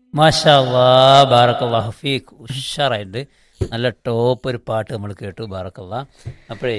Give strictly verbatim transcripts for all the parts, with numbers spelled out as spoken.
മാഷാ അല്ലാ, ബാറക്കല്ലാഹു ഫീക്ക്. ഉഷാറായിട്ട് നല്ല ടോപ്പ് ഒരു പാട്ട് നമ്മൾ കേട്ടു. ബാറക്കല്ലാ. അപ്പോഴേ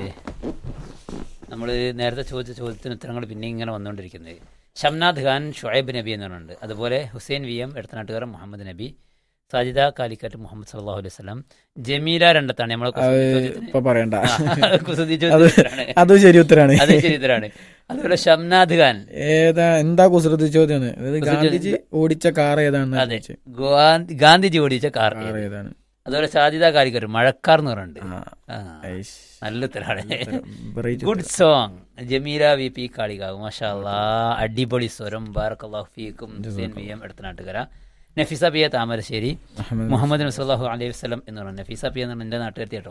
നമ്മൾ നേരത്തെ ചോദിച്ച ചോദ്യത്തിന് ഉത്തരങ്ങൾ പിന്നെ ഇങ്ങനെ വന്നുകൊണ്ടിരിക്കുന്നത്. ഷംനാദ് ഖാൻ ഷുഐബ് നബി എന്ന് പറഞ്ഞിട്ടുണ്ട്. അതുപോലെ ഹുസൈൻ വി എം എടത്തനാട്ടുകാരൻ മുഹമ്മദ് നബി, സാജിദ കാലിക്കറ്റ് മുഹമ്മദ് സല്ലല്ലാഹു അലൈഹി വസല്ലം, ജമീല രണ്ടത്താണ്. നമ്മളെ പറയണ്ട, കുസൃതി അത് ശരി ഉത്തരാണ്. അത് ശരി ഉത്തരാണ്. അതുപോലെ ഷംനാദ് ഖാൻ ഏതാ എന്താ കുസൃതി ചോദ്യം? ഗാന്ധിജി ഓടിച്ച കാർ ഏതാണ്? അതെ, ഗാന്ധിജി ഓടിച്ച കാർ ഏതാണ്? അതുപോലെ സാജിദ കാലിക്കറ്റ് മഴക്കാർ എന്ന് പറഞ്ഞിട്ടുണ്ട്. നല്ല ഉത്തരാണ്. Good song. Jameela V P Kalikavu, മാഷാ അല്ലാ, അടിപൊളി സ്വരം. ബാറക്കല്ലാഹു ഫീക്കും. Hussain V M Edathanattukara, Nafeesa P A Thamarassery, Muhammad നബി സല്ലല്ലാഹു അലൈഹി വസല്ലം എന്ന് പറഞ്ഞു. നഫീസ പി എന്ന് പറഞ്ഞാൽ എൻ്റെ നാട്ടുകാരി കേട്ടോ.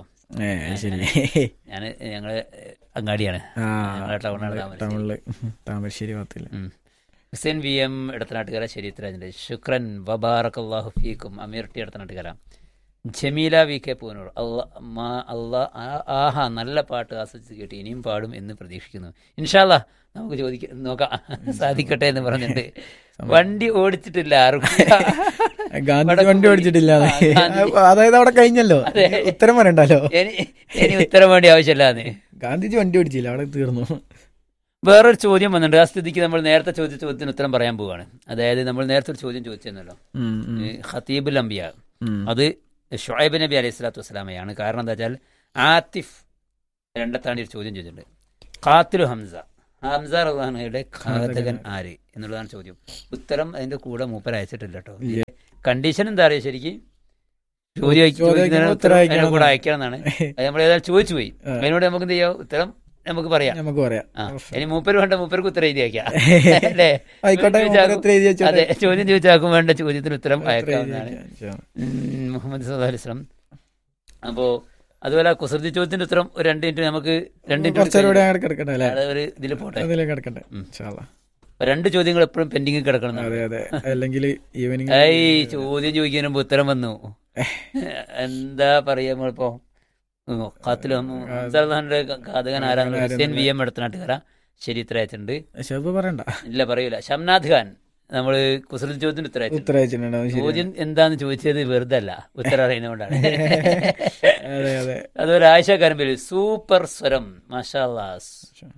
ഞാൻ ഞങ്ങള് അങ്ങാടിയാണ്, ടൗണിലാണ് താമരശ്ശേരി ഭാഗത്തില്ല. ഹുസൈൻ വി എം എടത്തനാട്ടുകര ശരീരത്തിലെ ശുക്രൻ വബാറക്കല്ലാഹു ഫീക്കും. അമീർ T Edathanattukara, Jameela V K Poonoor, അല്ലാ അല്ലാ ആഹാ നല്ല പാട്ട് ആസ്വദിച്ച് കേട്ട് ഇനിയും പാടും എന്ന് പ്രതീക്ഷിക്കുന്നു. ഇൻഷാ അല്ലാ നമുക്ക് ചോദിക്ക നോക്കാം, സാധിക്കട്ടെ എന്ന് പറഞ്ഞിട്ട്. വണ്ടി ഓടിച്ചിട്ടില്ല, ഗാന്ധി വണ്ടി ഓടിച്ചിട്ടില്ല, അതായത് അവിടെ കഴിഞ്ഞല്ലോ, ഉത്തരം പറയണ്ടല്ലോ. ഇനി ഉത്തരം വേണ്ടി ആവശ്യമില്ലാന്ന്. ഗാന്ധിജി വണ്ടി ഓടിച്ചില്ല, അവിടെ തീർന്നു. വേറൊരു ചോദ്യം വന്നിട്ടുണ്ട്. ആ സ്ഥിതിക്ക് നമ്മൾ നേരത്തെ ചോദിച്ച ചോദ്യത്തിന് ഉത്തരം പറയാൻ പോവാണ്. അതായത് നമ്മൾ നേരത്തെ ഒരു ചോദ്യം ചോദിച്ചിരുന്നല്ലോ, ഖതീബുൽ അംബിയ. അത് ഷുഐബ് നബി അലൈഹി സ്വലാത്തു വസ്സലാമയാണ്. കാരണം എന്താ വെച്ചാൽ ആത്തിഫ് രണ്ടത്താണ്ടി ഒരു ചോദ്യം ചോദിച്ചിട്ടുണ്ട്. ഖാത്തിലു ഹംസ, ഹംസ റളിയല്ലാഹുവിന്റെ ഘാതകൻ ആര് എന്നുള്ളതാണ് ചോദ്യം. ഉത്തരം അതിന്റെ കൂടെ മൂപ്പർ അയച്ചിട്ടില്ല കേട്ടോ. കണ്ടീഷൻ എന്താ അറിയാം, ശരിക്കും ചോദ്യം ഉത്തരം കൂടെ അയക്കണം എന്നാണ്. അത് നമ്മൾ ഏതായാലും ചോദിച്ചു പോയി. അതിനോട് നമുക്ക് എന്ത് ചെയ്യാം, ഉത്തരം നമുക്ക് പറയാം. നമുക്ക് പറയാം. ഇനി മൂപ്പര് വേണ്ട, മൂപ്പർക്ക് ഉത്തരം എഴുതി അയക്കാം അല്ലേ? അതെ, ചോദ്യം ചോദിച്ചാക്കും വേണ്ട ചോദ്യത്തിന് ഉത്തരം അയക്കാവുന്നതാണ്. മുഹമ്മദ് സല്ലല്ലാഹു അലൈഹി വസല്ലം. അപ്പോ അതുപോലെ കുസൃതി ചോദ്യത്തിന്റെ ഉത്തരം ഒരു രണ്ട് മിനിറ്റ് നമുക്ക് രണ്ട് ഒരു ഇതിൽ പോട്ടെ. രണ്ട് ചോദ്യങ്ങൾ എപ്പോഴും പെൻഡിങ് കിടക്കണം. ഏയ് ചോദ്യം ചോദിക്കുന്നതിന് മുമ്പ് ഉത്തരം വന്നു, എന്താ പറയാ നമ്മളിപ്പോ. ഖാത്തിലുന്റെ ഘാതകൻ ആരാന്ന് ഹുസൈൻ വി എം എടത്തനാട്ടുകര ശരി ഉത്തരം അയച്ചിട്ടുണ്ട്. പറയണ്ട, ഇല്ല പറയൂല. ഷംനാദ് ഖാൻ നമ്മള് കുസൃതി ചോദ്യത്തിന് ഉത്തരം ചോദ്യം എന്താന്ന് ചോദിച്ചത് വെറുതെ അല്ല, ഉത്തരം അറിയുന്നതുകൊണ്ടാണ്. അതുപോലെ ആയിഷ കരമ്പല് സൂപ്പർ സ്വരം, മാഷാ അല്ലാഹ്.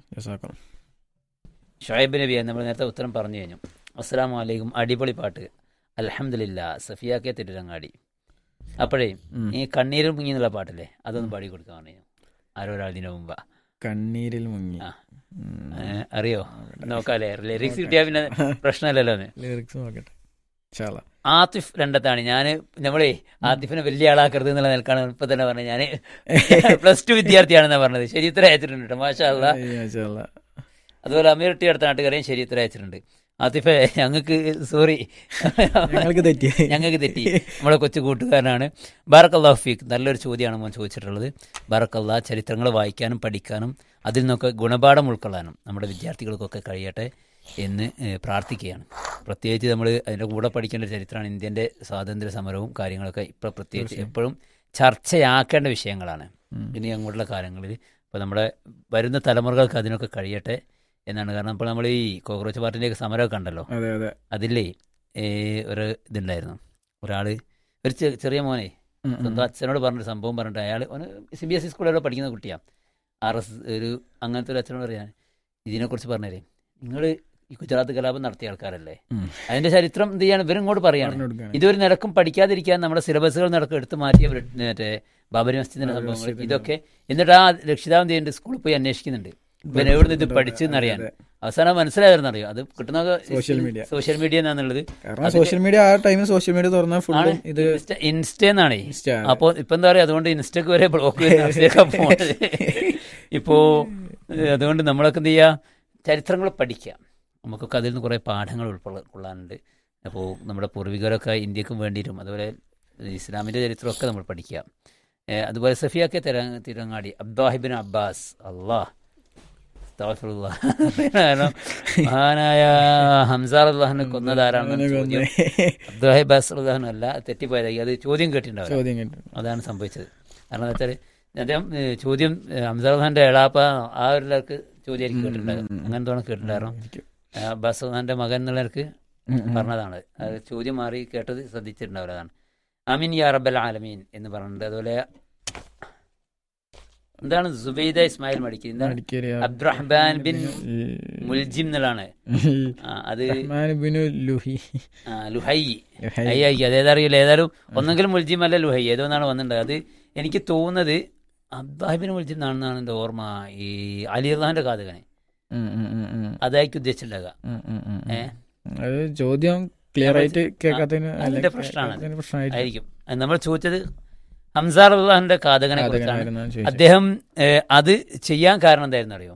ഷുഐബ് നബി നമ്മൾ നേരത്തെ ഉത്തരം പറഞ്ഞു കഴിഞ്ഞു. അസ്സലാമു അലൈക്കും, അടിപൊളി പാട്ട്, അൽഹംദുലില്ലാ. സഫിയ കെ തിരുരങ്ങാടി. അപ്പോഴേ ഈ കണ്ണീരിൽ മുങ്ങി എന്നുള്ള പാട്ടില്ലേ, അതൊന്നും പാടി കൊടുക്കാൻ പറഞ്ഞു ആരോ ഒരാളിന് മുമ്പ്. കണ്ണീരിൽ മുങ്ങി അറിയോ? നോക്കാല്ലേ, ലിറിക്സ് കിട്ടിയാ പിന്നെ പ്രശ്നമല്ലല്ലോ. ലിറിക്സ് നോക്കട്ടെ. ആതിഫ് രണ്ടത്താണ്. ഞാൻ നമ്മളെ ആതിഫിനെ വലിയ ആളാക്കരുത് എന്നുള്ള നിലക്കാണ് ഇപ്പൊ തന്നെ പറഞ്ഞത്. ഞാൻ പ്ലസ് ടു വിദ്യാർത്ഥിയാണെന്നാ പറഞ്ഞത്. ശരി ഉത്തരം അയച്ചിട്ടുണ്ട് കേട്ടോ, മാഷാ അല്ലാഹ്. അതുപോലെ അമീർ ടി അടുത്ത നാട്ടുകാരെയും ശരി ഉത്തരം അയച്ചിട്ടുണ്ട്. ആതിഫെ ഞങ്ങൾക്ക് സോറി, ഞങ്ങൾക്ക് തെറ്റി ഞങ്ങൾക്ക് തെറ്റി നമ്മളെ കൊച്ചു കൂട്ടുകാരനാണ്. ബാറക്കല്ലാഹു ഫീക്ക്. നല്ലൊരു ചോദ്യമാണ് മോൻ ചോദിച്ചിട്ടുള്ളത്. ബാറക്കല്ലാ. ചരിത്രങ്ങൾ വായിക്കാനും പഠിക്കാനും അതിൽ നിന്നൊക്കെ ഗുണപാഠം ഉൾക്കൊള്ളാനും നമ്മുടെ വിദ്യാർത്ഥികൾക്കൊക്കെ കഴിയട്ടെ എന്ന് പ്രാർത്ഥിക്കുകയാണ്. പ്രത്യേകിച്ച് നമ്മൾ അതിൻ്റെ കൂടെ പഠിക്കേണ്ട ചരിത്രമാണ് ഇന്ത്യൻ്റെ സ്വാതന്ത്ര്യ സമരവും കാര്യങ്ങളൊക്കെ. ഇപ്പോൾ പ്രത്യേകിച്ച് എപ്പോഴും ചർച്ചയാക്കേണ്ട വിഷയങ്ങളാണ് ഇനി അങ്ങോട്ടുള്ള കാലങ്ങളിൽ. ഇപ്പോൾ നമ്മുടെ വരുന്ന തലമുറകൾക്ക് അതിനൊക്കെ കഴിയട്ടെ എന്നാണ്. കാരണം ഇപ്പോൾ നമ്മൾ ഈ കോക്രോച്ച് പാർട്ടിൻ്റെയൊക്കെ സമരമൊക്കെ ഉണ്ടല്ലോ, അതിലേ ഒരു ഇതുണ്ടായിരുന്നു. ഒരാൾ ഒരു ചെറിയ മോനെ സ്വന്തം അച്ഛനോട് പറഞ്ഞൊരു സംഭവം പറഞ്ഞിട്ട്, അയാൾ സി ബി എസ് ഇ സ്കൂളിലൂടെ പഠിക്കുന്ന കുട്ടിയാണ്. ആർ എസ് ഒരു അങ്ങനത്തെ ഒരു അച്ഛനോട് പറയാൻ ഇതിനെക്കുറിച്ച് പറഞ്ഞേരേ, നിങ്ങൾ ഈ ഗുജറാത്ത് കലാപം നടത്തിയ ആൾക്കാരല്ലേ, അതിന്റെ ചരിത്രം എന്ത് ചെയ്യാണ് ഇവരും ഇങ്ങോട്ട് പറയാണ്. ഇതൊരു നിരക്കും പഠിക്കാതിരിക്കാൻ നമ്മുടെ സിലബസുകൾ നടക്കും എടുത്ത് മാറ്റിയ മറ്റേ ബാബരി മസ്ജിദിന്റെ സംഭവങ്ങൾ ഇതൊക്കെ. എന്നിട്ട് ആ രക്ഷിതാവ് എന്ത് ചെയ്യുന്നുണ്ട്, സ്കൂളിൽ പോയി അന്വേഷിക്കുന്നുണ്ട് ഇവൻ എവിടെ നിന്ന് ഇത് പഠിച്ചെന്നറിയാൻ. അവസാനം മനസ്സിലായിരുന്നു അറിയോ, അത് കിട്ടുന്ന social media social media എന്നാന്നുള്ളത്. Social media ആ ടൈമിൽ സോഷ്യൽ മീഡിയ തുറന്ന ഇൻസ്റ്റന്നാണേ. അപ്പൊ ഇപ്പൊ എന്താ പറയാ, അതുകൊണ്ട് ഇൻസ്റ്റക്ക് വരെ ബ്ലോക്ക് ചെയ്യുന്ന ഇപ്പോ. അതുകൊണ്ട് നമ്മളൊക്കെ എന്ത് ചെയ്യാ, ചരിത്രങ്ങൾ പഠിക്കാം. നമുക്കൊക്കെ അതിൽ നിന്ന് കുറേ പാഠങ്ങൾ ഉൾക്കൊള്ളാനുണ്ട്. അപ്പോൾ നമ്മുടെ പൂർവികരൊക്കെ ഇന്ത്യക്കും വേണ്ടിയിട്ടും അതുപോലെ ഇസ്ലാമിൻ്റെ ചരിത്രമൊക്കെ നമ്മൾ പഠിക്കുക. അതുപോലെ സഫിയാക്കെ തിര തിരങ്ങാടി അബ്ദാഹിബിൻ അബ്ബാസ്, അള്ളാഹ് മഹാനായ ഹംസ റളിയല്ലാഹു കൊന്നതാരാണെന്ന് ചോദ്യം. അബ്ദുല്ലാഹി അബ്ബാസ് റളിയല്ലാഹു അല്ല, തെറ്റിപ്പോയതായി. അത് ചോദ്യം കേട്ടിട്ടുണ്ടാവും, അതാണ് സംഭവിച്ചത്. കാരണം എന്താ വെച്ചാൽ അദ്ദേഹം ചോദ്യം ഹംസ റളിയല്ലാഹുവിന്റെ എളാപ്പ ആ ഒരു ചോദ്യം എനിക്ക് കേട്ടിട്ടുണ്ടായിരുന്നു. അങ്ങനെ തോന്നുന്നു കേട്ടിട്ടുണ്ടായിരുന്നു. അബ്ബാസ് റളിയല്ലാഹുവിന്റെ മകൻ എന്നുള്ളവർക്ക് പറഞ്ഞതാണ്. അത് ചോദ്യം മാറി കേട്ടത് ശ്രദ്ധിച്ചിട്ടുണ്ടാവില്ല. അതാണ് ആമീൻ യാ റബ്ബൽ ആലമീൻ എന്ന് പറഞ്ഞിട്ടുണ്ട്. അതുപോലെ എന്താണ് സുബൈദ ഇസ്മായിൽ മടിക്കരി, എന്താണ് അബ്ദുറഹ്മാൻ ബിൻ മുൽജിം എന്നുള്ളതാണ്. അത് ലുഹൈ അതേതറിയില്ല, ഏതായാലും ഒന്നെങ്കിലും മുൽജിം അല്ല ലുഹൈ ഏതോ എന്നാണ് വന്നിട്ടുണ്ട്. അത് എനിക്ക് തോന്നുന്നത് അബ്ദുറഹ്മാൻ മുൽജിം എന്നാണെന്നാണ് എൻ്റെ ഓർമ്മ. ഈ അലി അള്ളാഹിന്റെ കാതകനെ അതായിരിക്കും ഉദ്ദേശിച്ചിട്ടുണ്ടാകുക. ഏഹ് ചോദ്യം ക്ലിയർ ആയിട്ട് കേൾക്കാത്തതിന് അതിന്റെ പ്രശ്നമാണ് ആയിരിക്കും. നമ്മൾ ചോദിച്ചത് ഹംസാർ അള്ളാഹിന്റെ കാതകനെ കുറിച്ചാണ്. അദ്ദേഹം അത് ചെയ്യാൻ കാരണം എന്തായിരുന്നു അറിയോ?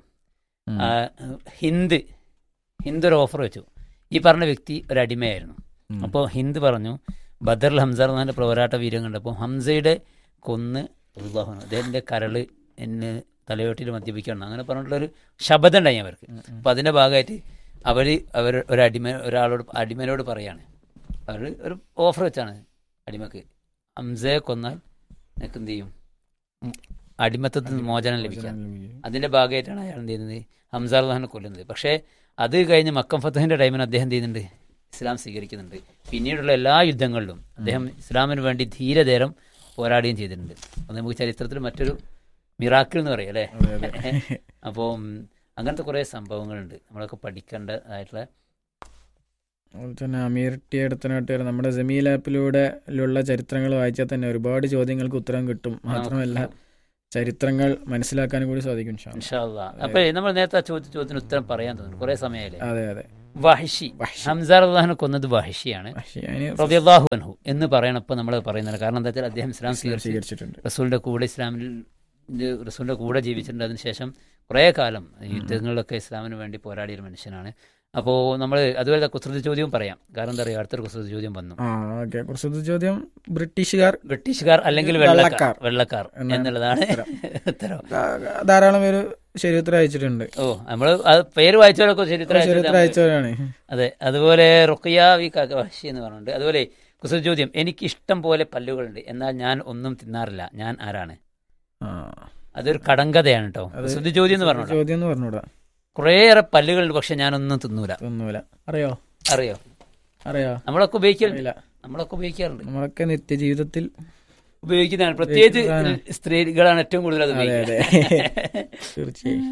ഹിന്ദ് ഹിന്ദ് ഒരു ഓഫർ വെച്ചു. ഈ പറഞ്ഞ വ്യക്തി ഒരു അടിമയായിരുന്നു. അപ്പോൾ ഹിന്ദ് പറഞ്ഞു, ബദറിൽ ഹംസാർ അള്ളാഹിന്റെ പോരാട്ട വീര്യം കണ്ടപ്പോൾ ഹംസയുടെ കൊന്ന് അള്ളാഹു അദ്ദേഹത്തിന്റെ കരള് എന്നെ തലയോട്ടിൽ മദ്യപിക്കണം അങ്ങനെ പറഞ്ഞിട്ടുള്ളൊരു ശബ്ദം ഉണ്ടായി അവർക്ക്. അപ്പം അതിൻ്റെ ഭാഗമായിട്ട് അവർ അവർ ഒരു അടിമ ഒരാളോട് അടിമനോട് പറയാണ്, അവർ ഒരു ഓഫർ വെച്ചാണ് അടിമക്ക്, ഹംസയെ കൊന്നാൽ നിനക്ക് എന്ത് ചെയ്യും, അടിമത്തത്തിൽ നിന്ന് മോചനം ലഭിക്കാം. അതിൻ്റെ ഭാഗമായിട്ടാണ് അയാൾ എന്ത് ചെയ്യുന്നത്, ഹംസാർ അള്ളാഹിനെ കൊല്ലുന്നത്. പക്ഷേ അത് കഴിഞ്ഞ് മക്കം ഫത്തഹിൻ്റെ ടൈമിന് അദ്ദേഹം എന്ത് ചെയ്യുന്നുണ്ട്, ഇസ്ലാം സ്വീകരിക്കുന്നുണ്ട്. പിന്നീടുള്ള എല്ലാ യുദ്ധങ്ങളിലും അദ്ദേഹം ഇസ്ലാമിന് വേണ്ടി ധീരതേരം പോരാടുകയും ചെയ്തിട്ടുണ്ട്. അത് നമുക്ക് ചരിത്രത്തിൽ മറ്റൊരു മിറാക്കിൾ എന്ന് പറയും അല്ലേ. അപ്പോൾ അങ്ങനത്തെ കുറേ സംഭവങ്ങളുണ്ട് നമ്മളൊക്കെ പഠിക്കേണ്ടതായിട്ടുള്ള. അതുപോലെ തന്നെ അമീർ ടി അടുത്തനാട്ടുകാർ നമ്മുടെ ജമീൽ ആപ്പിലൂടെ ഉള്ള ചരിത്രങ്ങൾ വായിച്ചാൽ തന്നെ ഒരുപാട് ചോദ്യങ്ങൾക്ക് ഉത്തരം കിട്ടും. മാത്രമല്ല ചരിത്രങ്ങൾ മനസ്സിലാക്കാനും കൂടി സാധിക്കും. ഇൻഷാ അല്ലാഹ്. അപ്പൊ നമ്മൾ നേരത്തെ ചോദിച്ച ചോദ്യത്തിന് ഉത്തരം പറയാൻ തോന്നുന്നു, കുറെ സമയമായില്ലേ. അതെ അതെ വഹ്ഷി, ഹംസാർ അള്ളാഹിനെ കൊന്നത് വഹ്ഷിയാണ് റളിയല്ലാഹു അൻഹു എന്ന് പറയണപ്പോൾ നമ്മൾ പറയുന്നത്. കാരണം എന്താ വെച്ചാൽ അദ്ദേഹം ഇസ്ലാം സ്വീകരിച്ചിട്ടുണ്ട്, റസൂലിന്റെ കൂടെ ഇസ്ലാമിൽ റസൂലിന്റെ കൂടെ ജീവിച്ചിട്ടുണ്ട്. അതിനുശേഷം കുറേ കാലം യുദ്ധങ്ങളിലൊക്കെ ഇസ്ലാമിന് വേണ്ടി പോരാടിയ ഒരു മനുഷ്യനാണ്. അപ്പോൾ നമ്മൾ അതുപോലെ കുസൃതി ചോദ്യവും പറയാം. കാരണം എന്താ പറയുക, അടുത്തൊരു കുസൃതി ചോദ്യം വന്നു. കുസൃതി ചോദ്യം ബ്രിട്ടീഷുകാർ ബ്രിട്ടീഷുകാർ അല്ലെങ്കിൽ വെള്ളക്കാർ വെള്ളക്കാർ എന്നുള്ളതാണ് ഉത്തരം. ധാരാളം പേര് ശരിയുത്തരം അയച്ചിട്ടുണ്ട്. ഓ നമ്മൾ അത് പേര് വായിച്ചവരൊക്കെ ശരിയുത്തരം അയച്ചവരാണ്. അതെ. അതുപോലെ റുഖിയ വി വഹ്ഷി എന്ന് പറഞ്ഞിട്ടുണ്ട്. അതുപോലെ കുസൃതി ചോദ്യം, എനിക്ക് ഇഷ്ടം പോലെ പല്ലുകളുണ്ട് എന്നാൽ ഞാൻ ഒന്നും തിന്നാറില്ല, ഞാൻ ആരാണ്? അതൊരു കടങ്കഥയാണ് കേട്ടോ. കുസൃതി ചോദ്യം എന്ന് പറഞ്ഞു ചോദ്യം എന്ന് പറഞ്ഞൂടാ. കുറേയേറെ പല്ലുകളുണ്ട് പക്ഷെ ഞാനൊന്നും തിന്നൂല. തിന്നൂല അറിയോ അറിയോ അറിയോ നമ്മളൊക്കെ ഉപയോഗിക്കാറില്ല. നമ്മളൊക്കെ ഉപയോഗിക്കാറുണ്ട്. നമ്മളൊക്കെ നിത്യജീവിതത്തിൽ ഉപയോഗിക്കുന്നതാണ്. പ്രത്യേകിച്ച് സ്ത്രീകളാണ് ഏറ്റവും കൂടുതൽ അത്. തീർച്ചയായും.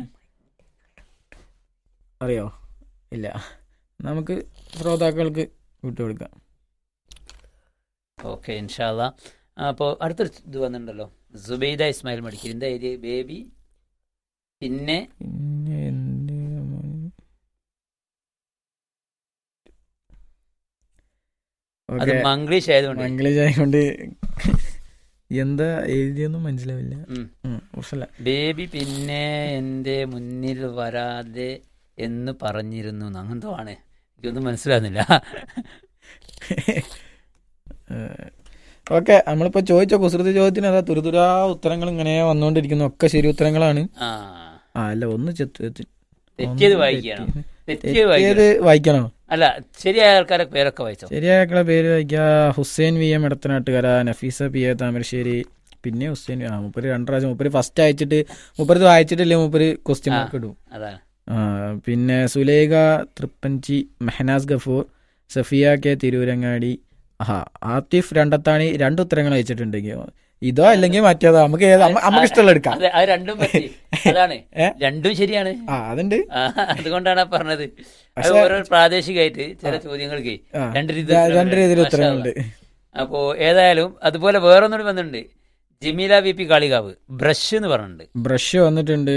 അറിയോ? ഇല്ല. നമുക്ക് ശ്രോതാക്കൾക്ക് വിട്ടുകൊടുക്കാം. ഓക്കെ ഇൻഷാ അല്ലാഹ്. അപ്പോൾ അടുത്തൊരു ഇത് വന്നിട്ടുണ്ടല്ലോ, സുബൈദ ഇസ്മായിൽ മടിക്കൽ. എന്താ ഏരിയ ബേബി? പിന്നെ അത് മംഗ്ലീഷ് ആയതുകൊണ്ട് മംഗ്ലീഷ് ആയതുകൊണ്ട് എന്താ എഴുതിയൊന്നും മനസ്സിലാവില്ല. ബേബി പിന്നെ എന്റെ മുന്നിൽ വരാതെ എന്ന് പറഞ്ഞിരുന്നു, അങ്ങനത്തെ ആണ്, എനിക്കൊന്നും മനസ്സിലാകുന്നില്ല. ഓക്കെ, നമ്മളിപ്പോ ചോദിച്ച കുസൃതി ചോദ്യത്തിന് അതാ തുരുതുരാ ഉത്തരങ്ങൾ ഇങ്ങനെ വന്നുകൊണ്ടിരിക്കുന്നു. ഒക്കെ ശരി ഉത്തരങ്ങളാണ്. ആ അല്ല ഒന്ന് തെറ്റിയത് വായിക്കണം. തെറ്റിയത് വായിക്കണോ? അല്ല, ശരിയായ ആൾക്കാരെ പേരൊക്കെ വായിച്ചോ. ശരിയായ ആൾക്കാരെ പേര് വായിക്കുക. Hussain V M Edathanattukara, Nafeesa P A Thamarassery, പിന്നെ ഹുസൈൻ. ആ മുപ്പര് രണ്ടു പ്രാവശ്യം മുപ്പര് ഫസ്റ്റ് അയച്ചിട്ട് മുപ്പര് വായിച്ചിട്ടില്ലേ മുപ്പര് ക്വസ്റ്റ്യൻ മാർക്ക് ഇടും. ആ പിന്നെ സുലേഖ തൃപ്പഞ്ചി, മെഹനാസ് ഗഫൂർ, സഫിയ കെ തിരൂരങ്ങാടി, ആ ആത്തിഫ് രണ്ടത്താണി. രണ്ട് ഉത്തരങ്ങൾ അയച്ചിട്ടുണ്ടെങ്കിൽ ഇതോ അല്ലെങ്കിൽ മറ്റേതോ നമുക്ക് നമുക്ക് ഇഷ്ടമുള്ള എടുക്കാം. രണ്ടും അതാണ്, രണ്ടും ശരിയാണ്. ആ അതുണ്ട്, അതുകൊണ്ടാണ് പറഞ്ഞത്. ഓരോ പ്രാദേശികമായിട്ട് ചില ചോദ്യങ്ങൾക്ക് രണ്ട് രീതി രണ്ട് രീതിയിൽ ഉത്തരങ്ങളുണ്ട്. അപ്പോ ഏതായാലും അതുപോലെ വേറൊന്നും വന്നിട്ടുണ്ട്. Jameela V P Kalikavu brush എന്ന് പറഞ്ഞിട്ടുണ്ട്. ബ്രഷ് വന്നിട്ടുണ്ട്.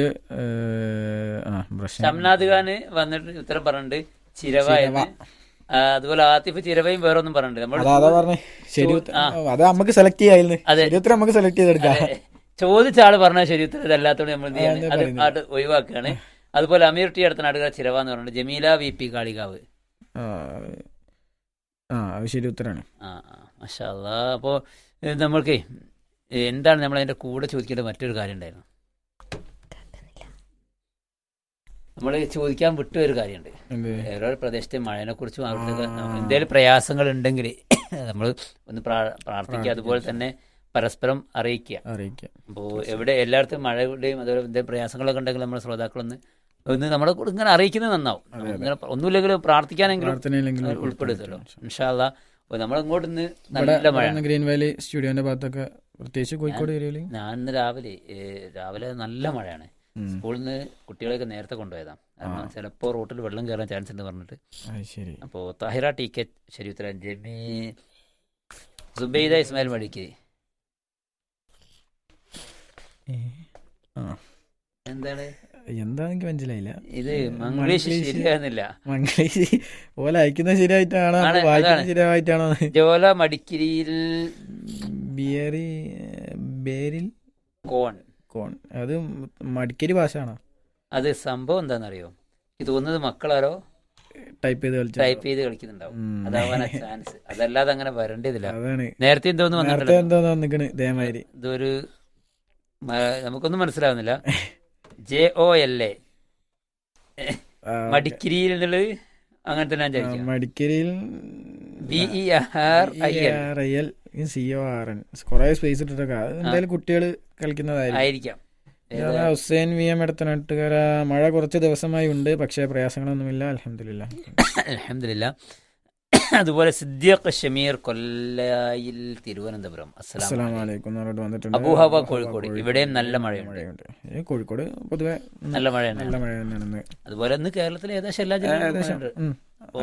ഷംനാദ് ഖാന് വന്നിട്ട് ഉത്തരം പറഞ്ഞിട്ടുണ്ട് ചിരവ. അതുപോലെ ആത്തിഫ് ചിരവയും വേറൊന്നും പറഞ്ഞിട്ടുണ്ട്. നമുക്ക് സെലക്ട് ചെയ്യാം. ചോദിച്ച ആള് പറഞ്ഞ ശരി ഉത്തരം ഇതല്ലാത്തോണ്ട് നമ്മൾ അത് ഒഴിവാക്കുകയാണ്. അതുപോലെ അമീർ ടി അടുത്ത നാടുകാർ ചിരവ എന്ന് പറഞ്ഞിട്ട് ജമീല വി പി കാളികാവ്. ശരി ഉത്തരാണ്. ആ മാഷാ അല്ലാഹ്. അപ്പോൾ നമ്മൾക്ക് എന്താണ് നമ്മൾ അതിന്റെ കൂടെ ചോദിക്കേണ്ട മറ്റൊരു കാര്യം ഉണ്ടായിരുന്നു. നമ്മൾ ചോദിക്കാൻ വിട്ട ഒരു കാര്യമുണ്ട്. ഓരോ പ്രദേശത്തെ മഴയെ കുറിച്ചും അവിടുത്തെ എന്തെങ്കിലും പ്രയാസങ്ങൾ ഉണ്ടെങ്കിൽ നമ്മൾ ഒന്ന് പ്രാർത്ഥിക്കുക. അതുപോലെ തന്നെ പരസ്പരം അറിയിക്കുക. അറിയിക്കുക. അപ്പോൾ എവിടെ എല്ലായിടത്തും മഴയുടെയും അതുപോലെ എന്തെങ്കിലും പ്രയാസങ്ങളൊക്കെ ഉണ്ടെങ്കിൽ നമ്മൾ ശ്രോതാക്കളൊന്ന് ഒന്ന് നമ്മളെ കൂടെ ഇങ്ങനെ അറിയിക്കുന്നത് നന്നാവും. ഇങ്ങനെ ഒന്നുമില്ലെങ്കിലും പ്രാർത്ഥിക്കാനെങ്കിലും ഉൾപ്പെടുത്തല്ലോ ഇൻഷാ അല്ലാ. അപ്പോൾ നമ്മളിങ്ങോട്ട് ഇന്ന് നല്ല മഴ. ഗ്രീൻ വാലി സ്റ്റുഡിയോന്റെ ഭാഗത്തൊക്കെ പ്രത്യേകിച്ച് കോഴിക്കോട് ഏരിയയിൽ ഞാൻ ഇന്ന് രാവിലെ രാവിലെ നല്ല മഴയാണ്. സ്കൂളിൽ നിന്ന് കുട്ടികളെയൊക്കെ നേരത്തെ കൊണ്ടുപോയതാണ്. കാരണം ചിലപ്പോൾ റോട്ടിൽ വെള്ളം കയറാൻ ചാൻസ് ഉണ്ട് പറഞ്ഞിട്ട്. അപ്പോൾ താഹിറ ടി കെ ശരി ഉത്തരം. ജമീ സുബൈദ ഇസ്മായിൽ മടിക്ക് എന്താണ് എന്താ എനിക്ക് മനസ്സിലായില്ല. ഇത് മംഗ്ലീഷ് ശരിയാകുന്നില്ല. മംഗ്ലീഷ് ഓല അയക്കുന്നത് ശരിയായിട്ടാണോ വായിക്കുന്നത് ശരിയായിട്ടാണോ? ജോല മടിക്കിരിയിൽ ബിയറി ബേരിൽ കോൺ കോൺ അത് മടിക്കരി ഭാഷ ആണോ? അത് സംഭവം എന്താണെന്നറിയോ? ഇത് തോന്നുന്നത് മക്കളാരോ ടൈപ്പ് ചെയ്ത് കളിച്ചു ടൈപ്പ് ചെയ്ത് കളിക്കുന്നുണ്ടാവും. അതാവാനാ ചാൻസ്. അതല്ലാതെ അങ്ങനെ വരേണ്ടതില്ല. അതാണ് നേരത്തെ എന്തോന്ന് വന്നിട്ടുണ്ട് ഇതേമാതിരി. ഇതൊരു നമുക്കൊന്നും മനസ്സിലാവുന്നില്ല. ജെ ഒ എൽ എ മടിക്കിരിയിൽ എന്നുള്ളത് അങ്ങനെ തന്നെ ഞാൻ ചോദിക്കാം. മടിക്കരിയിൽ B E R I L C O R N കുറെ സ്പേസ് ഇട്ടിട്ടൊക്കെ എന്തായാലും കുട്ടികൾ കളിക്കുന്നതായിരിക്കാം. ഹുസൈൻ വി എം എടത്തനാട്ടുകര മഴ കുറച്ച് ദിവസമായി ഉണ്ട്, പക്ഷേ പ്രയാസങ്ങളൊന്നുമില്ല അൽഹംദുലില്ലാ. അൽഹംദുലില്ലാ. അതുപോലെ സിദ്ദീഖ് ഷമീർ കൊല്ലയിൽ തിരുവനന്തപുരം അസ്സലാമു അലൈക്കും വന്നിട്ടുണ്ട്. അബൂഹവ കോഴിക്കോട് ഇവിടെയും നല്ല മഴയുണ്ട്. കോഴിക്കോട് പൊതുവെ നല്ല മഴയാണ്. നല്ല മഴ തന്നെയാണ്. അതുപോലെ ഇന്ന് കേരളത്തിലെ ഏകദേശം എല്ലാ ജില്ലകളും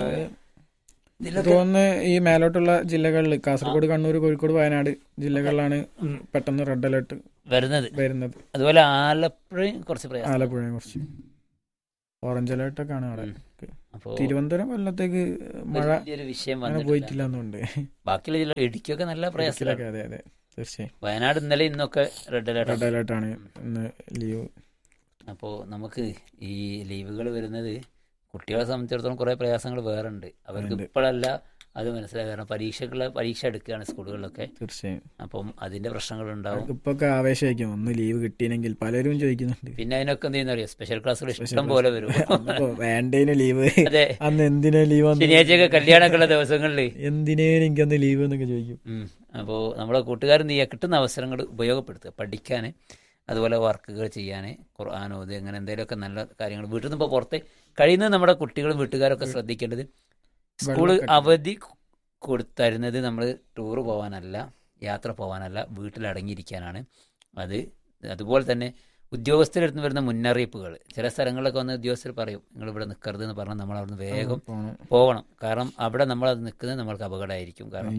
തോന്നുന്നു ഈ മേലോട്ടുള്ള ജില്ലകളിൽ കാസർഗോഡ്, കണ്ണൂർ, കോഴിക്കോട്, വയനാട് ജില്ലകളിലാണ് പെട്ടെന്ന് റെഡ് അലേർട്ട് വരുന്നത് വരുന്നത് അതുപോലെ ആലപ്പുഴയും കുറച്ച് ആലപ്പുഴയും കുറച്ച് ഓറഞ്ച് അലേർട്ടൊക്കെ ആണ് അവിടെ. തിരുവനന്തപുരം കൊല്ലത്തേക്ക് മഴ വിഷയം പോയിട്ടില്ല എന്നുണ്ട്. ബാക്കിയുള്ള ജില്ല ഇടുക്കിയൊക്കെ നല്ല പ്രയാസത്തിലൊക്കെ. അതെ അതെ തീർച്ചയായും. വയനാട് ഇന്നലെ ഇന്നൊക്കെ റെഡ് അലേർട്ട് റെഡ് അലേർട്ടാണ് ഇന്ന് ലീവ്. അപ്പോൾ നമുക്ക് ഈ ലീവുകൾ വരുന്നത് കുട്ടികളെ സംബന്ധിച്ചിടത്തോളം കുറേ പ്രയാസങ്ങൾ വേറെ ഉണ്ട്. അവർക്ക് ഇപ്പോഴല്ല അത് മനസ്സിലായി. കാരണം പരീക്ഷകളെ പരീക്ഷ എടുക്കുകയാണ് സ്കൂളുകളിലൊക്കെ. തീർച്ചയായും. അപ്പം അതിന്റെ പ്രശ്നങ്ങളുണ്ടാവും. ഇപ്പൊ ആവേശമായിരിക്കും ഒന്ന് ലീവ് കിട്ടിയെങ്കിൽ പലരും ചോദിക്കുന്നുണ്ട്. പിന്നെ അതിനൊക്കെ എന്ത് ചെയ്യുന്ന അറിയാം, സ്പെഷ്യൽ ക്ലാസ്സുകൾ ഇഷ്ടം പോലെ വരും. വേണ്ടേനു ലീവ്. അതെ, അന്ന് എന്തിനാ ലീവ്? ശനിയാഴ്ചയൊക്കെ കല്യാണമൊക്കെ ഉള്ള ദിവസങ്ങളിൽ എന്തിനേനും എനിക്കന്ന് ലീവ് എന്നൊക്കെ ചോദിക്കും. അപ്പോൾ നമ്മളെ കൂട്ടുകാരെന്ത് ചെയ്യുക, കിട്ടുന്ന അവസരങ്ങൾ ഉപയോഗപ്പെടുത്തുക, പഠിക്കാൻ, അതുപോലെ വർക്കുകൾ ചെയ്യാൻ, ഖുർആൻ ഓത്, അങ്ങനെ എന്തെങ്കിലുമൊക്കെ നല്ല കാര്യങ്ങൾ. വീട്ടിൽ നിന്ന് ഇപ്പോൾ പുറത്ത് കഴിയുന്നത് നമ്മുടെ കുട്ടികളും വീട്ടുകാരൊക്കെ ശ്രദ്ധിക്കേണ്ടത്, സ്കൂള് അവധി കൊടുത്തരുന്നത് നമ്മൾ ടൂറ് പോകാനല്ല, യാത്ര പോകാനല്ല, വീട്ടിലടങ്ങിയിരിക്കാനാണ്. അത് അതുപോലെ തന്നെ ഉദ്യോഗസ്ഥരെടുത്ത് വരുന്ന മുന്നറിയിപ്പുകൾ, ചില സ്ഥലങ്ങളിലൊക്കെ വന്ന് ഉദ്യോഗസ്ഥർ പറയും നിങ്ങൾ ഇവിടെ നിൽക്കരുത് എന്ന് പറഞ്ഞാൽ നമ്മൾ അവിടെ നിന്ന് വേഗം പോകണം. കാരണം അവിടെ നമ്മളത് നിൽക്കുന്നത് നമ്മൾക്ക് അപകടമായിരിക്കും. കാരണം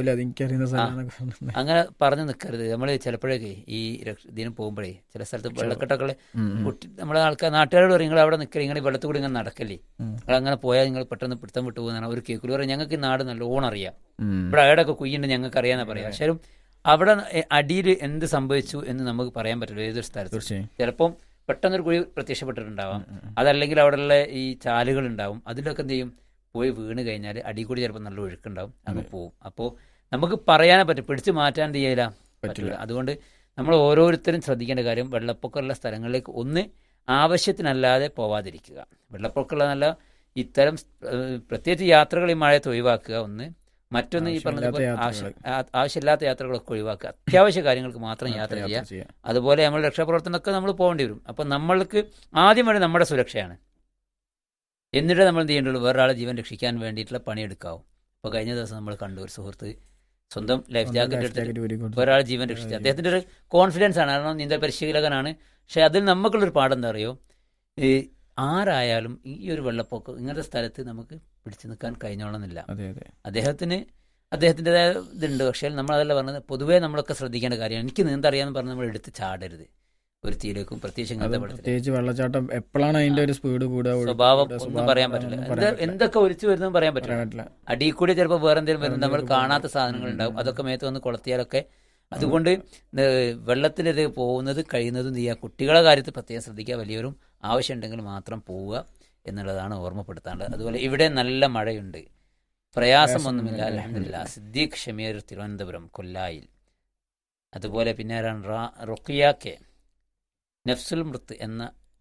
അങ്ങനെ പറഞ്ഞ് നിൽക്കരുത്. നമ്മൾ ചിലപ്പോഴേക്ക് ഈ ഇതിന് പോകുമ്പോഴേ ചില സ്ഥലത്ത് വെള്ളക്കെട്ടൊക്കെ കുട്ടി നമ്മളെ ആൾക്കാർ നാട്ടുകാരോട് പറയും നിങ്ങൾ അവിടെ നിൽക്കരുത്, നിങ്ങൾ ഈ വെള്ളത്തിൽ കൂടി ഇങ്ങനെ നടക്കല്ലേ, നിങ്ങൾ അങ്ങനെ പോയാൽ നിങ്ങൾ പെട്ടെന്ന് പിടുത്തം വിട്ടു പോകുന്നതാണ്. ഒരു കേൾക്കുള്ളൂ പറയും ഞങ്ങൾക്ക് ഈ നാട് നല്ലോണം അറിയാം, ഇവിടെ അവിടെയൊക്കെ കുയ്യുണ്ട് ഞങ്ങൾക്ക് അറിയാമെന്നാണ് പറയാം. പക്ഷേ അവിടെ അടിയിൽ എന്ത് സംഭവിച്ചു എന്ന് നമുക്ക് പറയാൻ പറ്റില്ല. ഏതൊരു സ്ഥലത്ത് ചിലപ്പം പെട്ടെന്നൊരു കുഴി പ്രത്യക്ഷപ്പെട്ടിട്ടുണ്ടാവാം, അതല്ലെങ്കിൽ അവിടെയുള്ള ഈ ചാലുകൾ ഉണ്ടാവും, അതിലൊക്കെ എന്ത് ചെയ്യും, പോയി വീണ് കഴിഞ്ഞാൽ അടി കൂടി ചിലപ്പോൾ നല്ല ഒഴുക്കുണ്ടാവും, അങ്ങ് പോവും. അപ്പോൾ നമുക്ക് പറയാനേ പറ്റും, പിടിച്ചു മാറ്റാൻ എന്ത് ചെയ്യില്ല, പറ്റില്ല. അതുകൊണ്ട് നമ്മൾ ഓരോരുത്തരും ശ്രദ്ധിക്കേണ്ട കാര്യം, വെള്ളപ്പൊക്കമുള്ള സ്ഥലങ്ങളിലേക്ക് ഒന്ന് ആവശ്യത്തിനല്ലാതെ പോവാതിരിക്കുക. വെള്ളപ്പൊക്കമുള്ള നല്ല ഇത്തരം പ്രത്യേകിച്ച് യാത്രകൾ ഈ മഴയത്ത് ഒഴിവാക്കുക. ഒന്ന് മറ്റൊന്ന് ഈ പറഞ്ഞതുപോലെ ആവശ്യം ആവശ്യമില്ലാത്ത യാത്രകളൊക്കെ ഒഴിവാക്കുക. അത്യാവശ്യ കാര്യങ്ങൾക്ക് മാത്രം യാത്ര ചെയ്യുക. അതുപോലെ നമ്മൾ രക്ഷാപ്രവർത്തനമൊക്കെ നമ്മൾ പോകേണ്ടി വരും. അപ്പം നമ്മൾക്ക് ആദ്യം വേണ്ടി നമ്മുടെ സുരക്ഷയാണ്. എന്നിട്ട് നമ്മൾ എന്ത് ചെയ്യേണ്ടുള്ളൂ, വേറൊരാളെ ജീവൻ രക്ഷിക്കാൻ വേണ്ടിയിട്ടുള്ള പണിയെടുക്കാവും. അപ്പോൾ കഴിഞ്ഞ ദിവസം നമ്മൾ കണ്ടു, ഒരു സുഹൃത്ത് സ്വന്തം ലൈഫ് ജാക്കറ്റ് എടുത്തിട്ട് ഒരാളെ ജീവൻ രക്ഷിച്ചു. അദ്ദേഹത്തിൻ്റെ ഒരു കോൺഫിഡൻസ് ആണ്, കാരണം നീന്തൽ പരിശീലകനാണ്. പക്ഷെ അതിൽ നമുക്കുള്ളൊരു പാഠം എന്താ അറിയോ, ഈ ആരായാലും ഈ ഒരു വെള്ളപ്പൊക്കം ഇങ്ങനത്തെ സ്ഥലത്ത് നമുക്ക് പിടിച്ചു നിൽക്കാൻ കഴിഞ്ഞോളന്നില്ല. അദ്ദേഹത്തിന് അദ്ദേഹത്തിൻ്റെതായ ഇതുണ്ട്. പക്ഷേ നമ്മളതല്ല പറഞ്ഞത്, പൊതുവേ നമ്മളൊക്കെ ശ്രദ്ധിക്കേണ്ട കാര്യമാണ്. എനിക്ക് നീന്താൻ അറിയാമെന്ന് പറഞ്ഞ് നമ്മൾ എടുത്ത് ചാടരുത് ഒരു തീയിലേക്കും, പ്രത്യേകിച്ച് പ്രത്യേകിച്ച് വെള്ളച്ചാട്ടം എപ്പോഴാണ് അതിന്റെ ഒരു സ്പീഡ് കൂടുക, സ്വഭാവം ഒന്നും പറയാൻ പറ്റില്ല. എന്താ എന്തൊക്കെ ഒലിച്ചു വരുന്നതും പറയാൻ പറ്റില്ല. അടിയിൽ കൂടി ചിലപ്പോൾ വേറെ എന്തെങ്കിലും വരും, നമ്മൾ കാണാത്ത സാധനങ്ങൾ ഉണ്ടാവും, അതൊക്കെ മേത്ത് വന്ന് കൊളത്തിയാലൊക്കെ. അതുകൊണ്ട് വെള്ളത്തിലത് പോകുന്നത് കഴിയുന്നതും ചെയ്യുക. കുട്ടികളുടെ കാര്യത്തിൽ പ്രത്യേകം ശ്രദ്ധിക്കുക. വലിയവരും ആവശ്യമുണ്ടെങ്കിൽ മാത്രം പോവുക എന്നുള്ളതാണ് ഓർമ്മപ്പെടുത്താനുള്ളത്. അതുപോലെ ഇവിടെ നല്ല മഴയുണ്ട്, പ്രയാസമൊന്നുമില്ല അൽഹംദുലില്ലാ. സിദ്ദീഖ് ഷമീർ തിരുവനന്തപുരം കൊല്ലായിൽ. അതുപോലെ പിന്നെ ആരാണ്, റുഖിയ കെ നഫ്സുൽ മൃത്ത് എന്ന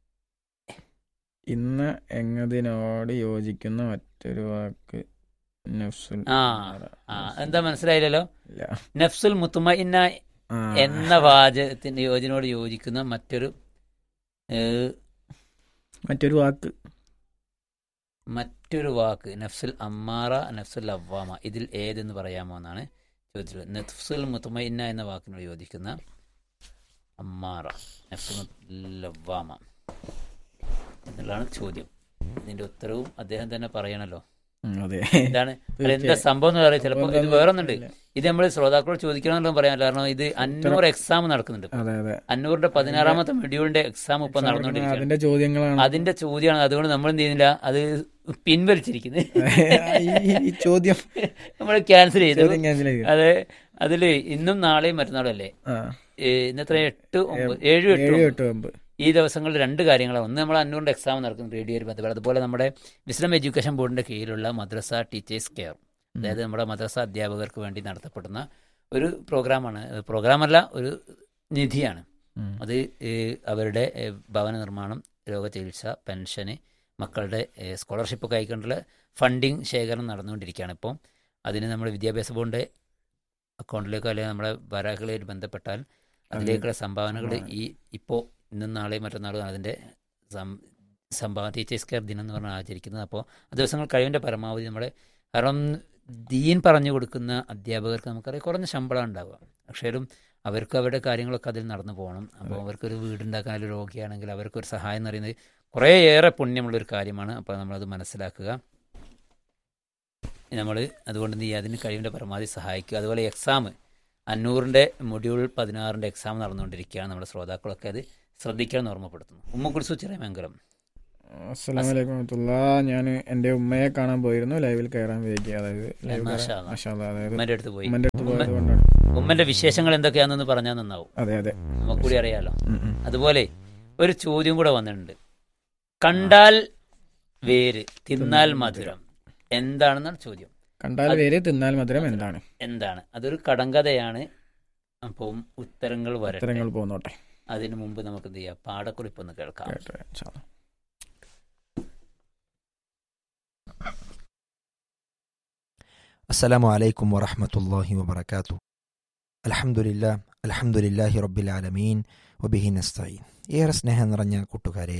ഇന്ന് എന്നതിനോട് യോജിക്കുന്ന മറ്റൊരു വാക്ക് നഫ്സുൽ. ആ ആ എന്താ മനസ്സിലായില്ലല്ലോ. നഫ്സുൽ മുത്മഇന്ന എന്ന വാചകത്തിന്റെ യോജനയോട് യോജിക്കുന്ന മറ്റൊരു മറ്റൊരു വാക്ക് മറ്റൊരു വാക്ക് നഫ്സുൽ അമ്മാറ, നഫ്സുൽ ലവ്വാമ, ഇതിൽ ഏതെന്ന് പറയാമോ എന്നാണ് ചോദിച്ചത്. നഫ്സുൽ മുത്മഇന്ന എന്ന വാക്കിനോട് യോജിക്കുന്ന അമ്മാറ, നഫ്സുൽ ലവ്വാമ എന്നുള്ളതാണ് ചോദ്യം. ഇതിന്റെ ഉത്തരവും അദ്ദേഹം തന്നെ പറയണല്ലോ. എന്താണ് എന്താ സംഭവം എന്ന് പറയാം. ചിലപ്പോൾ ഇത് വേറൊന്നുണ്ട്. ഇത് നമ്മൾ ശ്രോതാക്കളോട് ചോദിക്കണമെന്നും പറയാൻ കാരണം ഇത് അന്നൂർ എക്സാം നടക്കുന്നുണ്ട്. അന്നൂറിന്റെ പതിനാറാമത്തെ മൊഡ്യൂളിന്റെ എക്സാം ഇപ്പൊ നടന്നുകൊണ്ടിരിക്കുകയാണ്. അതിന്റെ ചോദ്യമാണ്. അതുകൊണ്ട് നമ്മൾ എന്ത് ചെയ്യുന്നില്ല, അത് പിൻവലിച്ചിരിക്കുന്നത്. ഈ ചോദ്യം നമ്മൾ ക്യാൻസൽ ചെയ്തു. അതെ, അതില് ഇന്നും നാളെയും മറ്റന്നാളും അല്ലേ, ഇന്നത്ര എട്ട് ഒമ്പത് ഏഴ് എട്ട് ഒമ്പത് ഈ ദിവസങ്ങളിൽ രണ്ട് കാര്യങ്ങളാണ്. ഒന്ന്, നമ്മൾ അന്നൂറിൻ്റെ എക്സാം നടക്കുന്ന റേഡിയോയിൽ ബന്ധപ്പെട്ട്, അതുപോലെ നമ്മുടെ വിസ്ഡം എഡ്യൂക്കേഷൻ ബോർഡിൻ്റെ കീഴിലുള്ള മദ്രസ ടീച്ചേഴ്സ് കെയർ, അതായത് നമ്മുടെ മദ്രസ അധ്യാപകർക്ക് വേണ്ടി നടത്തപ്പെടുന്ന ഒരു പ്രോഗ്രാമാണ്. പ്രോഗ്രാമല്ല, ഒരു നിധിയാണ്. അത് അവരുടെ ഭവന നിർമ്മാണം, രോഗചികിത്സ, പെൻഷന്, മക്കളുടെ സ്കോളർഷിപ്പൊക്കെ ആയിക്കൊണ്ടുള്ള ഫണ്ടിങ് ശേഖരണം നടന്നുകൊണ്ടിരിക്കുകയാണ്. ഇപ്പോൾ അതിന് നമ്മൾ വിദ്യാഭ്യാസ ബോർഡിൻ്റെ അക്കൗണ്ടിലേക്കോ അല്ലെങ്കിൽ നമ്മുടെ വരാഹകളായിട്ട് ബന്ധപ്പെട്ടാൽ അതിലേക്കുള്ള സംഭാവനകൾ ഈ ഇപ്പോൾ ഇന്നും നാളെയും മറ്റന്നാളും അതിൻ്റെ സംഭാവന ടീച്ചേഴ്സ് കെയർ ദിനം എന്ന് പറഞ്ഞാൽ ആചരിക്കുന്നത്. അപ്പോൾ ആ ദിവസങ്ങൾ കഴിവിൻ്റെ പരമാവധി നമ്മുടെ, കാരണം ദീൻ പറഞ്ഞു കൊടുക്കുന്ന അധ്യാപകർക്ക് നമുക്കറിയാം കുറഞ്ഞ ശമ്പളം ഉണ്ടാവുക, പക്ഷേലും അവർക്ക് അവരുടെ കാര്യങ്ങളൊക്കെ അതിൽ നടന്നു പോകണം. അപ്പോൾ അവർക്കൊരു വീടുണ്ടാക്കാൻ, ഒരു രോഗിയാണെങ്കിൽ അവർക്കൊരു സഹായം എന്ന് പറയുന്നത് കുറേയേറെ പുണ്യമുള്ളൊരു കാര്യമാണ്. അപ്പോൾ നമ്മളത് മനസ്സിലാക്കുക. നമ്മൾ അതുകൊണ്ട് നീ അതിന് കഴിവിൻ്റെ പരമാവധി സഹായിക്കുക. അതുപോലെ എക്സാം അന്നൂറിൻ്റെ മൊഡ്യൂൾ പതിനാറിൻ്റെ എക്സാം നടന്നുകൊണ്ടിരിക്കുകയാണ്. നമ്മുടെ ശ്രോതാക്കളൊക്കെ അത് ശ്രദ്ധിക്കാൻ ഓർമ്മപ്പെടുത്തുന്നു. ഉമ്മക്കുറിച്ച് ചിറമംഗലം. അസ്സലാമു അലൈക്കും വറഹ്മത്തുള്ളാ. ഞാൻ എൻ്റെ ഉമ്മയെ കാണാൻ പോയിരുന്നു, ലൈവിൽ കയറാൻ വൈകി. അതായത് ഉമ്മൻ്റെ അടുത്ത് പോയി. ഉമ്മന്റെ വിശേഷങ്ങൾ എന്തൊക്കെയാണെന്ന് പറഞ്ഞാൽ നന്നാവും. അതെ അതെ, നമുക്ക് കൂടി അറിയാലോ. അതുപോലെ ഒരു ചോദ്യം കൂടെ വന്നിട്ടുണ്ട്. കണ്ടാൽ വേര്, തിന്നാൽ മധുരം, എന്താണെന്നാണ് ചോദ്യം. കണ്ടാൽ വേര്, തിന്നാൽ മധുരം എന്താണ് എന്താണ് അതൊരു കടങ്കഥയാണ്. അപ്പം ഉത്തരങ്ങൾ വരട്ടെ. ഉത്തരങ്ങൾ പോന്നോട്ടെ. അതിനു മുമ്പ് നമുക്ക് എന്ത് ചെയ്യാം, പാഠക്കുറിപ്പ് ഒന്ന് കേൾക്കാം. അസ്സലാമു അലൈക്കും വറഹ്മത്തുള്ളാഹി വബറകാതുഹു. അൽഹംദുലില്ലാഹ് അൽഹംദുലില്ലാഹി റബ്ബിൽ ആലമീൻ വബിഹി നസ്തഈൻ. ഏറെ സ്നേഹം നിറഞ്ഞ കൂട്ടുകാരെ,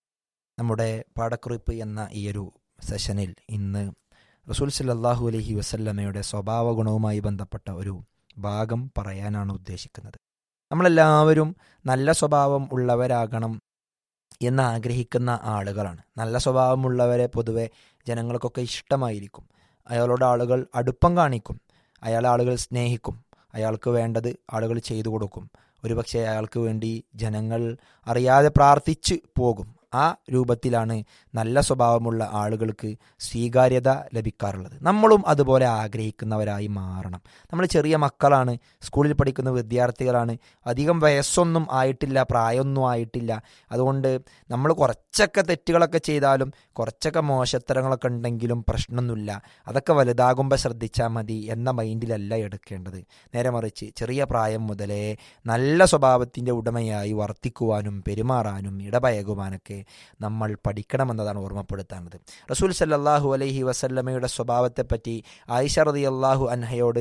നമ്മുടെ പാഠക്കുറിപ്പ് എന്ന ഈയൊരു സെഷനിൽ ഇന്ന് റസൂൽ സല്ലല്ലാഹു അലൈഹി വസല്ലമയുടെ സ്വഭാവ ഗുണവുമായി ബന്ധപ്പെട്ട ഒരു ഭാഗം പറയാനാണ് ഉദ്ദേശിക്കുന്നത്. നമ്മളെല്ലാവരും നല്ല സ്വഭാവം ഉള്ളവരാകണം എന്ന് ആഗ്രഹിക്കുന്ന ആളുകളാണ്. നല്ല സ്വഭാവമുള്ളവരെ പൊതുവെ ജനങ്ങൾക്കൊക്കെ ഇഷ്ടമായിരിക്കും. അയാളോട് ആളുകൾ അടുപ്പം കാണിക്കും, അയാൾ ആളുകൾ സ്നേഹിക്കും, അയാൾക്ക് വേണ്ടത് ആളുകൾ ചെയ്തു കൊടുക്കും. ഒരുപക്ഷെ അയാൾക്ക് വേണ്ടി ജനങ്ങൾ അറിയാതെ പ്രാർത്ഥിച്ച് പോകും. ആ രൂപത്തിലാണ് നല്ല സ്വഭാവമുള്ള ആളുകൾക്ക് സ്വീകാര്യത ലഭിക്കാറുള്ളത്. നമ്മളും അതുപോലെ ആഗ്രഹിക്കുന്നവരായി മാറണം. നമ്മൾ ചെറിയ മക്കളാണ്, സ്കൂളിൽ പഠിക്കുന്ന വിദ്യാർത്ഥികളാണ്, അധികം വയസ്സൊന്നും ആയിട്ടില്ല, പ്രായമൊന്നും ആയിട്ടില്ല. അതുകൊണ്ട് നമ്മൾ കുറച്ചൊക്കെ തെറ്റുകളൊക്കെ ചെയ്താലും കുറച്ചൊക്കെ മോശത്തരങ്ങളൊക്കെ ഉണ്ടെങ്കിലും പ്രശ്നമൊന്നുമില്ല, അതൊക്കെ വലുതാകുമ്പോൾ ശ്രദ്ധിച്ചാൽ മതി എന്ന മൈൻഡിലല്ല എടുക്കേണ്ടത്. നേരെ മറിച്ച് ചെറിയ പ്രായം മുതലേ നല്ല സ്വഭാവത്തിൻ്റെ ഉടമയായി വർത്തിക്കുവാനും പെരുമാറാനും ഇടപഴകുവാനൊക്കെ നമ്മൾ പഠിക്കണമെന്നതാണ് ഓർമ്മപ്പെടുത്താനുള്ളത്. റസൂൽ സല്ലല്ലാഹു അലൈഹി വസല്ലമയുടെ സ്വഭാവത്തെപ്പറ്റി ആയിഷ റളിയല്ലാഹു അൻഹയോട്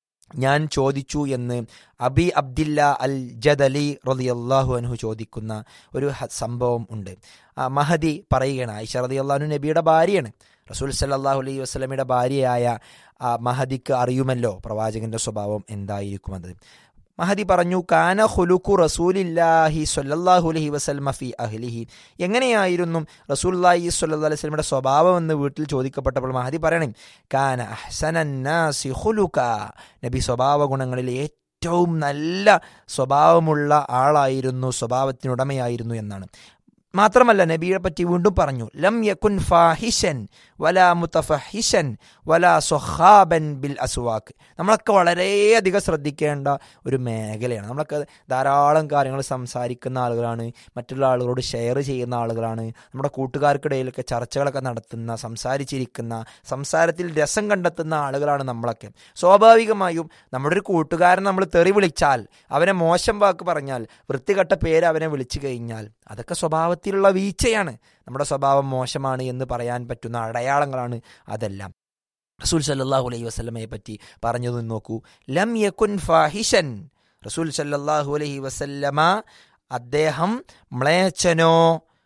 ഞാൻ ചോദിച്ചു എന്ന് അബി അബ്ദില്ല അൽ ജദലി റളിയല്ലാഹു അൻഹു ചോദിക്കുന്ന ഒരു സംഭവം ഉണ്ട്. മഹദി പറയുകയാണ്, ആയിഷ റളിയല്ലാഹു അൻഹു നബിയുടെ ഭാര്യയാണ്. റസൂൽ സല്ലല്ലാഹു അലൈഹി വസല്ലമയുടെ ഭാര്യയായ മഹദിക്ക് അറിയുമല്ലോ പ്രവാചകന്റെ സ്വഭാവം എന്തായിരിക്കുമെന്നത്. മഹദി പറഞ്ഞു, കാന ഖുലുഖു റസൂലില്ലാഹി സ്വല്ലല്ലാഹു അലൈഹി വസല്ലമ ഫി അഹ്ലിഹി. എങ്ങനെയായിരുന്നു റസൂലുള്ളാഹി സ്വല്ലല്ലാഹു അലൈഹി വസല്ലമയുടെ സ്വഭാവം എന്ന് വീട്ടിൽ ചോദിക്കപ്പെട്ടപ്പോൾ മഹദി പറയണം, കാന അഹ്സനന്നാസി ഖുലുഖ. നബി സ്വഭാവ ഗുണങ്ങളിൽ ഏറ്റവും നല്ല സ്വഭാവമുള്ള ആളായിരുന്നു, സ്വഭാവത്തിനുടമയായിരുന്നു എന്നാണ്. മാത്രമല്ല നബിയെ പറ്റി വീണ്ടും പറഞ്ഞു, ലം യകുൻ ഫാഹിഷൻ വലാ മുതഫഹിഷൻ വലാ സ്വഹാബൻ ബിൽ അസ്വാഖ്. നമ്മളൊക്കെ വളരെയധികം ശ്രദ്ധിക്കേണ്ട ഒരു മേഖലയാണ്. നമ്മളൊക്കെ ധാരാളം കാര്യങ്ങൾ സംസാരിക്കുന്ന ആളുകളാണ്, മറ്റുള്ള ആളുകളോട് ഷെയർ ചെയ്യുന്ന ആളുകളാണ്, നമ്മുടെ കൂട്ടുകാർക്കിടയിലൊക്കെ ചർച്ചകളൊക്കെ നടത്തുന്ന, സംസാരിച്ചിരിക്കുന്ന, സംസാരത്തിൽ രസം കണ്ടെത്തുന്ന ആളുകളാണ് നമ്മളൊക്കെ. സ്വാഭാവികമായും നമ്മുടെ ഒരു കൂട്ടുകാരൻ നമ്മൾ തെറി വിളിച്ചാൽ, അവനെ മോശം വാക്ക് പറഞ്ഞാൽ, വൃത്തികെട്ട പേര് അവനെ വിളിച്ചു കഴിഞ്ഞാൽ, അതൊക്കെ സ്വഭാവത്തിലുള്ള വീഴ്ചയാണ്. നമ്മുടെ സ്വഭാവം മോശമാണ് എന്ന് പറയാൻ പറ്റുന്ന അടയാളങ്ങളാണ് അതെല്ലാം. റസൂൽ സല്ലല്ലാഹു അലൈഹി വസല്ലമയെ പറ്റി പറഞ്ഞത് നോക്കൂ, ലം യകുൻ ഫാഹിഷൻ. റസൂൽ സല്ലല്ലാഹു അലൈഹി വസല്ലമ അദ്ദേഹം മ്ലേച്ഛനോ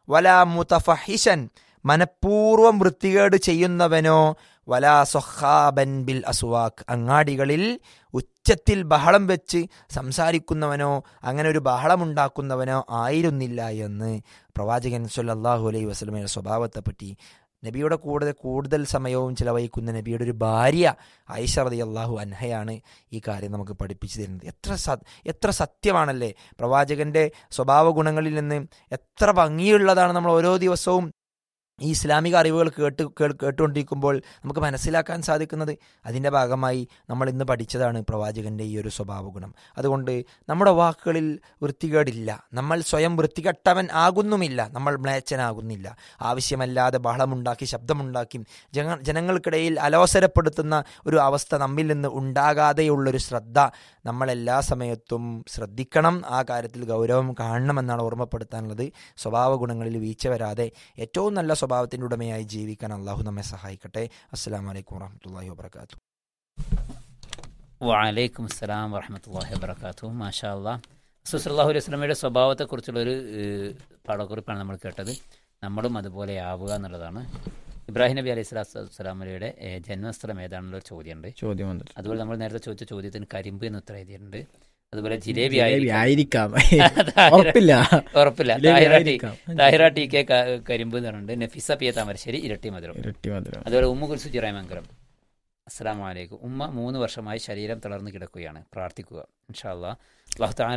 വലാ മുതഫഹിഷൻ മനഃപൂർവ്വം വൃത്തികേട് ചെയ്യുന്നവനോ വലാ സൊഹാബൻ ബിൽ അസ്വാഖ് അങ്ങാടികളിൽ ഉച്ചത്തിൽ ബഹളം വെച്ച് സംസാരിക്കുന്നവനോ അങ്ങനെ ഒരു ബഹളമുണ്ടാക്കുന്നവനോ ആയിരുന്നില്ല എന്ന് പ്രവാചകൻ സല്ലല്ലാഹു അലൈഹി വസല്ലമയുടെ സ്വഭാവത്തെപ്പറ്റി നബിയുടെ കൂടെ കൂടുതൽ സമയവും ചിലവഴിക്കുന്ന നബിയുടെ ഒരു ഭാര്യ ആയിഷ റളിയല്ലാഹു അൻഹയാണ് ഈ കാര്യം നമുക്ക് പഠിപ്പിച്ചു തരുന്നത്. എത്ര സ എത്ര സത്യമാണല്ലേ പ്രവാചകന്റെ സ്വഭാവ ഗുണങ്ങളിൽ നിന്ന് എത്ര ഭംഗിയുള്ളതാണ് നമ്മൾ ഓരോ ദിവസവും ഈ ഇസ്ലാമിക അറിവുകൾ കേട്ട് കേട്ടുകൊണ്ടിരിക്കുമ്പോൾ നമുക്ക് മനസ്സിലാക്കാൻ സാധിക്കുന്നത്. അതിൻ്റെ ഭാഗമായി നമ്മൾ ഇന്ന് പഠിച്ചതാണ് പ്രവാചകൻ്റെ ഈ ഒരു സ്വഭാവ ഗുണം. അതുകൊണ്ട് നമ്മുടെ വാക്കുകളിൽ വൃത്തികേടില്ല, നമ്മൾ സ്വയം വൃത്തികെട്ടവൻ ആകുന്നുമില്ല, നമ്മൾ മ്ലേച്ഛനാകുന്നില്ല. ആവശ്യമല്ലാതെ ബഹളമുണ്ടാക്കി ശബ്ദമുണ്ടാക്കി ജന ജനങ്ങൾക്കിടയിൽ അലോസരപ്പെടുത്തുന്ന ഒരു അവസ്ഥ നമ്മിൽ നിന്ന് ഉണ്ടാകാതെയുള്ളൊരു ശ്രദ്ധ നമ്മളെല്ലാ സമയത്തും ശ്രദ്ധിക്കണം. ആ കാര്യത്തിൽ ഗൗരവം കാണണമെന്നാണ് ഓർമ്മപ്പെടുത്താനുള്ളത്. സ്വഭാവ ഗുണങ്ങളിൽ വീഴ്ച വരാതെ ഏറ്റവും നല്ല സ്വഭാവത്തിൻ്റെ ഉടമയായി ജീവിക്കാൻ അള്ളാഹു നമ്മെ സഹായിക്കട്ടെ. അസ്സലാമു അലൈക്കും വറഹ്മത്തുള്ളാഹി വബറകാതുഹു. വഅലൈക്കും അസ്സലാം വറഹ്മത്തുള്ളാഹി വബറകാതുഹു. മാഷാ അല്ലാഹ്. റസൂൽ സല്ലല്ലാഹു അലൈഹി വസല്ലമയുടെ സ്വഭാവത്തെക്കുറിച്ചുള്ളൊരു പാഠക്കുറിപ്പാണ് നമ്മൾ കേട്ടത്. നമ്മളും അതുപോലെ ആവുക എന്നുള്ളതാണ്. ഇബ്രാഹിം നബി അലൈഹി സ്വലാത്തു വസ്സലാമയുടെ ജന്മസ്ഥലം ഏതാണെന്നുള്ളൊരു ചോദ്യമുണ്ട്. ചോദ്യം വന്നിട്ട് അതുപോലെ നമ്മൾ നേരത്തെ ചോദിച്ച ചോദ്യത്തിന് കരിമ്പ് എന്ന് ഉത്തരം എഴുതിയിട്ടുണ്ട്. അതുപോലെ ജിലേബി ആയിരിക്കാം, ഉറപ്പില്ല ഉറപ്പില്ല താഹിറ ടി കെ കരിമ്പ് എന്ന് പറഞ്ഞിട്ടുണ്ട്. നഫീസ പി എ താമരശ്ശേരി ഇരട്ടി മധുരം. ഇരട്ടി മധുരം അതുപോലെ ഉമ്മ കുൽസു ചിറായമംഗലം. അസ്സലാമു അലൈക്കും. ഉമ്മ മൂന്ന് വർഷമായി ശരീരം തളർന്ന് കിടക്കുകയാണ്, പ്രാർത്ഥിക്കുക. ഇൻഷാ അല്ലാഹ് അല്ലാഹു തആല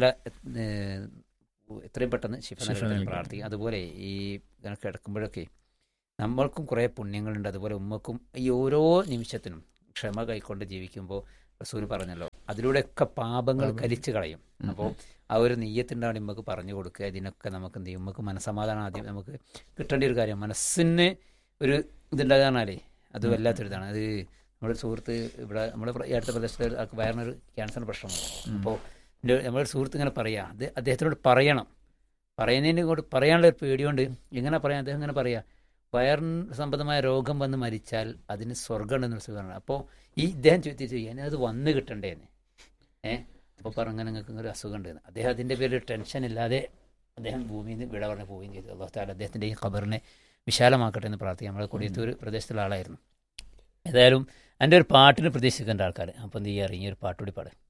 എത്രയും പെട്ടെന്ന് ശിഫ നൽകാൻ പ്രാർത്ഥിക്കുക. അതുപോലെ ഈ കിടക്കുമ്പോഴൊക്കെ നമ്മൾക്കും കുറേ പുണ്യങ്ങളുണ്ട്. അതുപോലെ ഉമ്മക്കും ഈ ഓരോ നിമിഷത്തിനും ക്ഷമ കൈക്കൊണ്ട് ജീവിക്കുമ്പോൾ റസൂൽ പറഞ്ഞല്ലോ, അതിലൂടെയൊക്കെ പാപങ്ങൾ കരിച്ചു കളയും. അപ്പോൾ ആ ഒരു നെയ്യത്തിണ്ടാണ് നമുക്ക് പറഞ്ഞു കൊടുക്കുക. ഇതിനൊക്കെ നമുക്ക് എന്ത് ചെയ്യും, നമുക്ക് മനസ്സമാധാനം ആദ്യം നമുക്ക് കിട്ടേണ്ട ഒരു കാര്യം. മനസ്സിന് ഒരു ഇതുണ്ടാകാനാലേ അത് വല്ലാത്തൊരിതാണ്. അത് നമ്മുടെ സുഹൃത്ത് ഇവിടെ നമ്മുടെ ഈ അടുത്ത പ്രദേശത്ത് ആൾക്ക് വയറിനൊരു ക്യാൻസറിന് പ്രശ്നമുണ്ട്. അപ്പോൾ നമ്മുടെ സുഹൃത്ത് ഇങ്ങനെ പറയുക, അത് അദ്ദേഹത്തിനോട് പറയണം. പറയുന്നതിന് കൊണ്ട് പറയാനുള്ള ഒരു പേടിയുണ്ട്. എങ്ങനെ പറയാം, അദ്ദേഹം ഇങ്ങനെ പറയുക, വയറിന് സംബന്ധമായ രോഗം വന്ന് മരിച്ചാൽ അതിന് സ്വർഗ്ഗമുണ്ടെന്നൊരു സുഖമാണ്. അപ്പോൾ ഈ ഇദ്ദേഹം ചോദിച്ചു ചെയ്യാൻ അത് വന്ന് കിട്ടണ്ടേന്ന് ഏഹ് അപ്പോൾ പറഞ്ഞ നിങ്ങൾക്ക് ഒരു അസുഖം ഉണ്ടെന്ന്. അദ്ദേഹം അതിൻ്റെ പേരിൽ ടെൻഷൻ ഇല്ലാതെ അദ്ദേഹം ഭൂമിയിൽ നിന്ന് വിട പറഞ്ഞ് പോവുകയും ചെയ്തു. അല്ലാഹു തആല അദ്ദേഹത്തിൻ്റെ ഈ ഖബറിനെ വിശാലമാക്കട്ടെ എന്ന് പ്രാർത്ഥിക്കാം. നമ്മുടെ കൊടിയത്തൂർ പ്രദേശത്തുള്ള ആളായിരുന്നു. ഏതായാലും എൻ്റെ ഒരു പാട്ടിന് പ്രതീക്ഷിക്കേണ്ട ആൾക്കാർ. അപ്പോൾ എന്ത് ചെയ്യുക, ഇറങ്ങിയ ഒരു പാട്ടുകൂടി പാടും.